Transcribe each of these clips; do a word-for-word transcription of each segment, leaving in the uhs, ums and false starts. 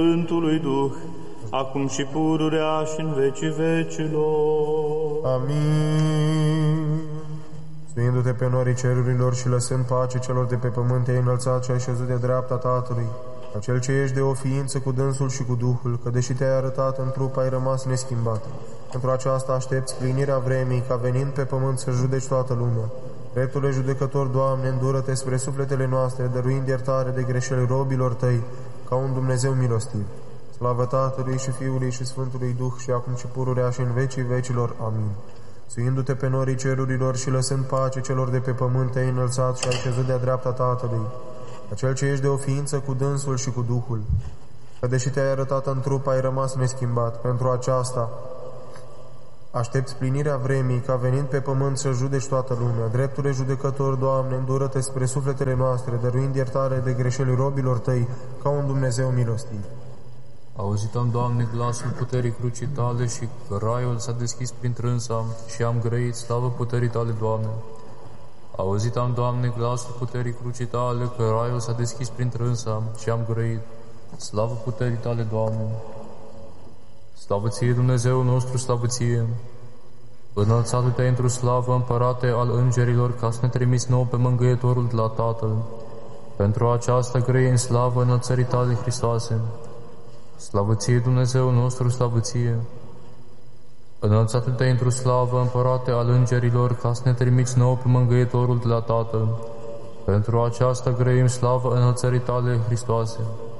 Sfântului Duh, acum și pururea și în vecii vecilor. Amin. Suindu-te pe norii cerurilor și lăsând pace celor de pe pământ, te-ai înălțat și ai șezut de dreapta Tatălui, acel ce ești de o ființă cu dânsul și cu Duhul, că deși te-ai arătat în trup, ai rămas neschimbat. Pentru aceasta aștepți plinirea vremii, ca venind pe pământ să judeci toată lumea. Dreptule judecător, Doamne, îndură-te spre sufletele noastre, dăruind iertare de greșeli robilor Tăi, ca un Dumnezeu milostiv. Slavă Tatălui și Fiului și Sfântului Duh, și acum și pururea și în vecii vecilor. Amin. Suindu-te pe norii cerurilor și lăsând pace celor de pe pământ, te-ai înălțat și ai șezut de-a dreapta Tatălui, acel ce ești de o ființă cu dânsul și cu Duhul, că deși te-ai arătat în trup, ai rămas neschimbat. Pentru aceasta aștepți plinirea vremii, ca venind pe pământ să judeci toată lumea. Dreptule judecător, Doamne, îndură-te spre sufletele noastre, dăruind iertare de greșeli robilor Tăi, ca un Dumnezeu milostiv. Auzit am, Doamne, glasul puterii crucii Tale și că raiul s-a deschis prin trânsa și am grăit, slavă puterii Tale, Doamne. Auzit am, Doamne, glasul puterii crucii Tale, că raiul s-a deschis prin trânsa și am grăit, slavă puterii Tale, Doamne. Slavă Ție, Dumnezeu nostru, slavă Ție! Înălțată-te într-o slavă, Împărate al îngerilor, ca să ne trimiți nouă pe Mângâietorul de la Tatăl. Pentru aceasta grăie în slavă înălțării Tale, Hristoase. Slavă Ție, Dumnezeu nostru, slavă Ție! Înălțată-te într-o slavă, Împărate al îngerilor, ca să ne trimiți nouă pe Mângâietorul de la Tatăl. Pentru aceasta grăim slavă înălțării Tale, Hristoase.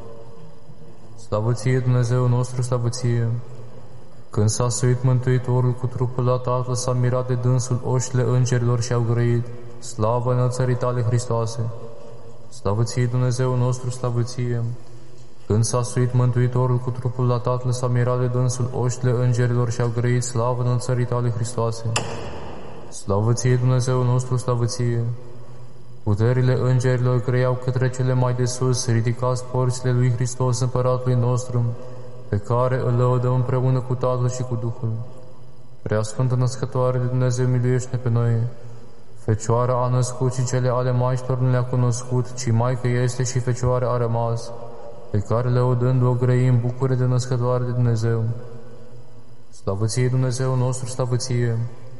Slavă Ție, Dumnezeu nostru, slavă Ție! Când s-a suit Mântuitorul cu trupul la Tatăl, s-a mirat de dânsul oștile îngerilor și au grăit, slavă înălțării Tale, Hristoase. Slavă Ție, Dumnezeu nostru, slavă Ție! Când s-a suit Mântuitorul cu trupul la Tatăl, s-a mirat de dânsul oștile îngerilor și au grăit, slavă înălțării Tale, Hristoase. Slavă Ție, Dumnezeu nostru, slavă Ție! Puterile îngerilor grăiau către cele mai de sus, ridicați porțile lui Hristos, Împăratului nostru, pe care îl lăudăm împreună cu Tatăl și cu Duhul. Preasfântă Născătoare de Dumnezeu, miluiește pe noi! Fecioara a născut și cele ale Maicilor nu le-a cunoscut, ci Maică este și Fecioare a rămas, pe care lăudând o grăim, bucure de Născătoare de Dumnezeu. Slavă Ție, Dumnezeu nostru, slavă Ție!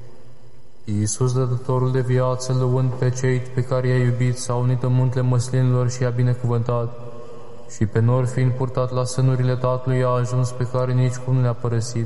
Iisus, dătătorul de viață, lăuând pe cei pe care i-a iubit, s-a unit în muntele măslinilor și i-a binecuvântat, și pe nori fiind purtat la sânurile Tatălui, a ajuns pe care nici cum nu le-a părăsit.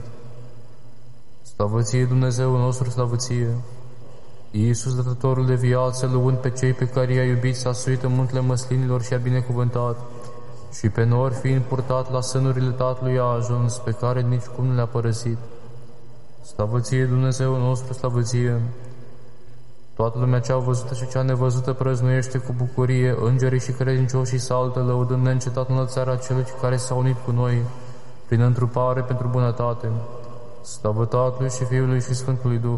Slavă Ție, Dumnezeu nostru, slavă Ție! Iisus, dătătorul de viață, lăuând pe cei pe care i-a iubit, s-a suit în muntele măslinilor și i-a binecuvântat, și pe nori fiind purtat la sânurile Tatălui, a ajuns pe care nici cum nu le-a părăsit. Slavă Ție, Dumnezeu nostru, slavă Ție! Toată lumea cea văzută și cea nevăzută prăznuiește cu bucurie, îngerii și credincioșii saltă, lăudând neîncetat înălțarea celui care s-a unit cu noi, prin întrupare pentru bunătate. Slavă Tatălui și Fiului și Sfântului Duh!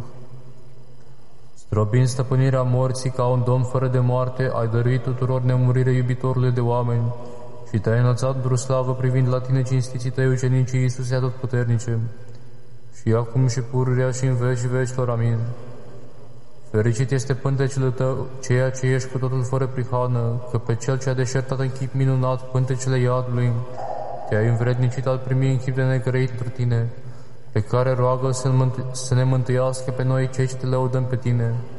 Zdrobind stăpânirea morții ca un domn fără de moarte, ai dăruit tuturor nemurire iubitorului de oameni și te-ai înălțat într-o slavă privind la Tine, cinstiții Tăi ucenicii Iisuse atotputernice, și acum și pururea și în vecii vecilor. Amin. Fericit este pântecele Tău, ceea ce ești cu totul fără prihană, că pe Cel ce a deșertat în chip minunat pântecele iadului, te-ai învrednicit al primi în chip de negrăit într Tine, pe care roagă să ne mântuiască pe noi cei ce Te lăudăm pe Tine.